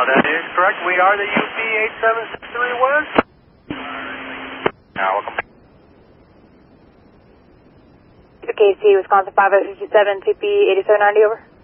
that is correct. We are the UP 8763 West. Welcome. KC, Wisconsin 5057, 2P 8790, over.